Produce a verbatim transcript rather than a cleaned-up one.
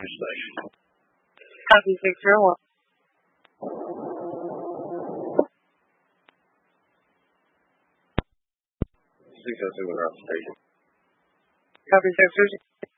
station. Copy Victor one. six oh two, we're on station. Copy Victor.